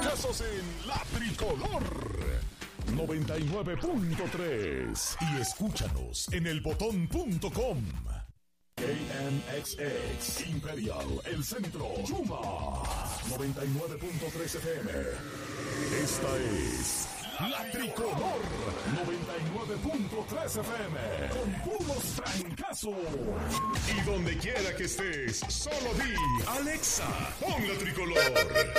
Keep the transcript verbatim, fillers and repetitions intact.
trancazos en La Tricolor noventa y nueve punto tres y escúchanos en el botón punto com. K M X X Imperial, El Centro, Yuma, noventa y nueve punto tres F M. Esta es La Tricolor noventa y nueve punto tres F M con puros trancazos. Y donde quiera que estés, solo di Alexa, pon La Tricolor.